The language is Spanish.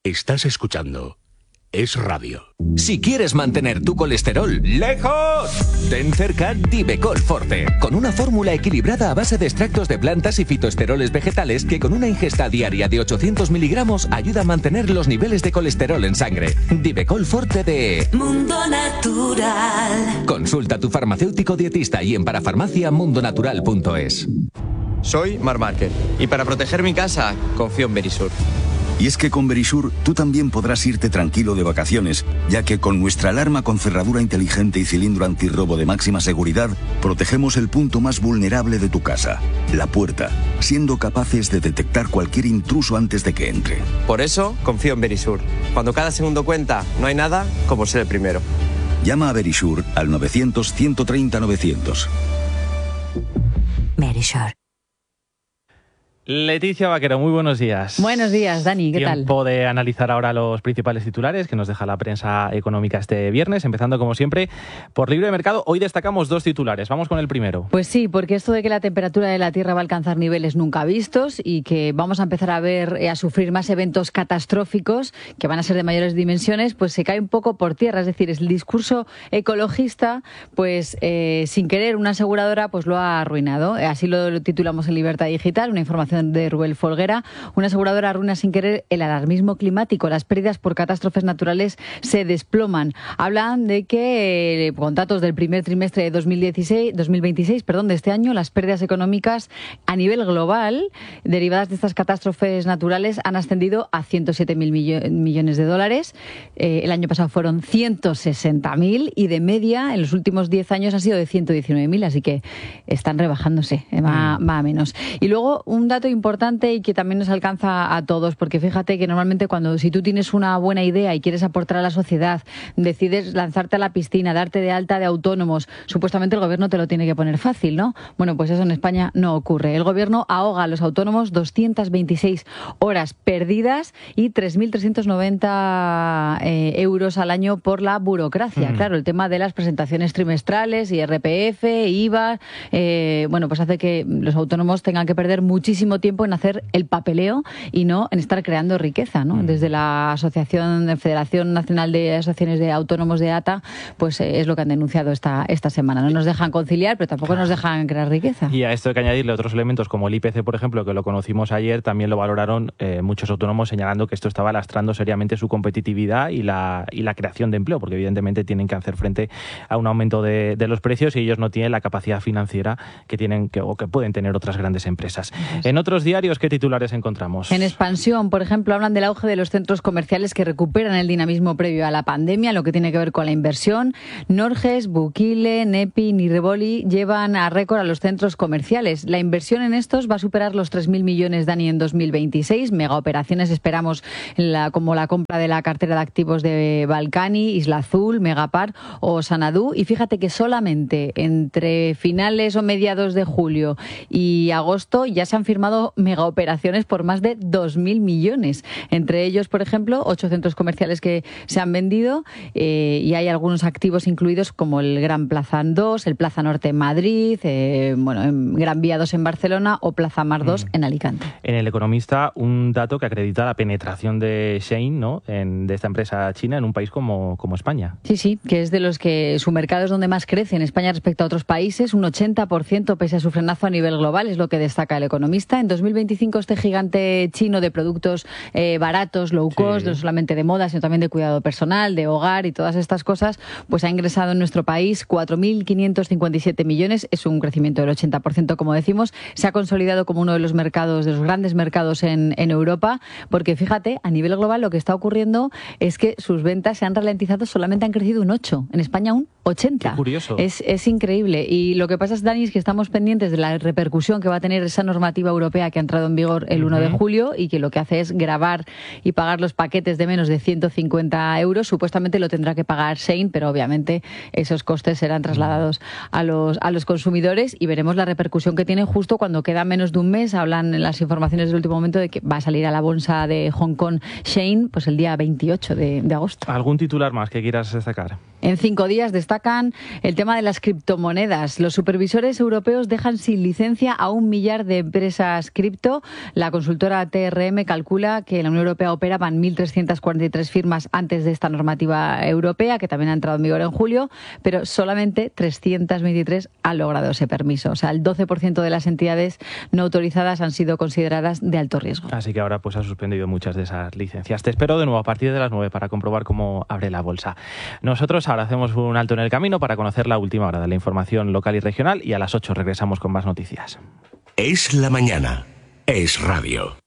Estás escuchando Es Radio. Si quieres mantener tu colesterol lejos, ten cerca Divecol Forte, con una fórmula equilibrada a base de extractos de plantas y fitoesteroles vegetales que con una ingesta diaria de 800 miligramos ayuda a mantener los niveles de colesterol en sangre. Divecol Forte de Mundo Natural. Consulta a tu farmacéutico dietista y en parafarmaciamundonatural.es. Soy Marc Márquez y para proteger mi casa confío en Verisur. Y es que con Verisur tú también podrás irte tranquilo de vacaciones, ya que con nuestra alarma con cerradura inteligente y cilindro antirrobo de máxima seguridad, protegemos el punto más vulnerable de tu casa, la puerta, siendo capaces de detectar cualquier intruso antes de que entre. Por eso confío en Verisur. Cuando cada segundo cuenta, no hay nada como ser el primero. Llama a Verisur al 900-130-900. Verisur. Leticia Vaquero, muy buenos días. Buenos días, Dani, ¿qué tal? Tiempo de analizar ahora los principales titulares que nos deja la prensa económica este viernes, empezando como siempre por Libre Mercado. Hoy destacamos dos titulares, vamos con el primero. Pues sí, porque esto de que la temperatura de la Tierra va a alcanzar niveles nunca vistos y que vamos a empezar a ver, a sufrir más eventos catastróficos que van a ser de mayores dimensiones, pues se cae un poco por tierra. Es decir, el discurso ecologista, pues sin querer una aseguradora pues lo ha arruinado. Así lo titulamos en Libertad Digital, una información de Rubén Folguera. Una aseguradora arruina sin querer el alarmismo climático. Las pérdidas por catástrofes naturales se desploman. Hablan de que con datos del primer trimestre de 2026, de este año, las pérdidas económicas a nivel global derivadas de estas catástrofes naturales han ascendido a 107.000 millones de dólares. El año pasado fueron 160.000 y de media en los últimos 10 años ha sido de 119.000, así que están rebajándose, va a menos. Y luego un dato importante y que también nos alcanza a todos, porque fíjate que normalmente si tú tienes una buena idea y quieres aportar a la sociedad, decides lanzarte a la piscina, darte de alta de autónomos, supuestamente el gobierno te lo tiene que poner fácil, ¿no? Bueno, pues eso en España no ocurre. El gobierno ahoga a los autónomos 226 horas perdidas y 3.390 euros al año por la burocracia. Claro, el tema de las presentaciones trimestrales, IRPF, IVA, pues hace que los autónomos tengan que perder muchísimo tiempo en hacer el papeleo y no en estar creando riqueza, ¿no? Desde la Federación Nacional de Asociaciones de Autónomos de ATA, pues es lo que han denunciado esta semana. No nos dejan conciliar, pero tampoco nos dejan crear riqueza. Y a esto hay que añadirle otros elementos como el IPC, por ejemplo, que lo conocimos ayer, también lo valoraron muchos autónomos señalando que esto estaba lastrando seriamente su competitividad y la creación de empleo, porque evidentemente tienen que hacer frente a un aumento de los precios y ellos no tienen la capacidad financiera que tienen o que pueden tener otras grandes empresas. En otros diarios, ¿qué titulares encontramos? En Expansión, por ejemplo, hablan del auge de los centros comerciales que recuperan el dinamismo previo a la pandemia, lo que tiene que ver con la inversión. Norges, Bukile, Nepi, Nirreboli llevan a récord a los centros comerciales. La inversión en estos va a superar los 3.000 millones, Dani, en 2026. Megaoperaciones esperamos como la compra de la cartera de activos de Balcani, Isla Azul, Megapar o Sanadú. Y fíjate que solamente entre finales o mediados de julio y agosto ya se han firmado megaoperaciones por más de 2.000 millones. Entre ellos, por ejemplo, 8 centros comerciales que se han vendido y hay algunos activos incluidos como el Gran Plaza 2, el Plaza Norte en Madrid, Gran Vía 2 en Barcelona o Plaza Mar 2 en Alicante. En El Economista, un dato que acredita la penetración de Shein, ¿no?, de esta empresa china en un país como España. Sí, que es de los que su mercado es donde más crece en España respecto a otros países, un 80% pese a su frenazo a nivel global, es lo que destaca El Economista. En 2025 este gigante chino de productos baratos, low cost, no solamente de moda, sino también de cuidado personal, de hogar y todas estas cosas, pues ha ingresado en nuestro país 4.557 millones, es un crecimiento del 80%, como decimos. Se ha consolidado como uno de los mercados, de los grandes mercados en Europa, porque fíjate, a nivel global lo que está ocurriendo es que sus ventas se han ralentizado, solamente han crecido un 8, en España un 80. Qué curioso. Es increíble. Y lo que pasa, Dani, es que estamos pendientes de la repercusión que va a tener esa normativa europea que ha entrado en vigor el 1 de julio y que lo que hace es gravar y pagar los paquetes de menos de 150 euros. Supuestamente lo tendrá que pagar Shein, pero obviamente esos costes serán trasladados a los consumidores y veremos la repercusión que tiene justo cuando queda menos de un mes. Hablan en las informaciones del último momento de que va a salir a la bolsa de Hong Kong Shein pues el día 28 de agosto. ¿Algún titular más que quieras destacar? En 5 días destacan el tema de las criptomonedas. Los supervisores europeos dejan sin licencia a 1 millar de empresas cripto. La consultora TRM calcula que en la Unión Europea operaban 1.343 firmas antes de esta normativa europea, que también ha entrado en vigor en julio, pero solamente 323 han logrado ese permiso. O sea, el 12% de las entidades no autorizadas han sido consideradas de alto riesgo. Así que ahora pues ha suspendido muchas de esas licencias. Te espero de nuevo a partir de las 9 para comprobar cómo abre la bolsa. Nosotros ahora hacemos un alto en el camino para conocer la última hora de la información local y regional y a las 8 regresamos con más noticias. Es la mañana. Es radio.